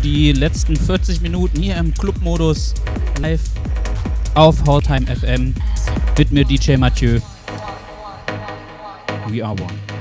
die letzten 40 Minuten hier im Clubmodus live auf Hardtime FM mit mir DJ Mathieu. We are one.